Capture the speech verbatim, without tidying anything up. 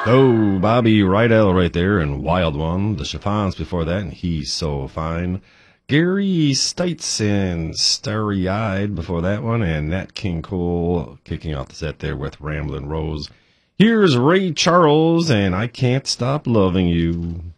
Oh, Bobby Rydell right there, and Wild One. The Chiffons before that, and He's So Fine. Gary Stites and Starry Eyed before that one, and Nat King Cole kicking off the set there with Ramblin' Rose. Here's Ray Charles, and I Can't Stop Loving You.